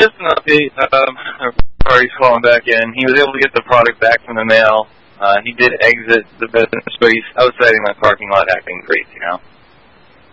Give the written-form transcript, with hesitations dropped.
just an update. He's calling back in. He was able to get the product back from the mail. He did exit the business, but he's outside in the parking lot acting crazy now.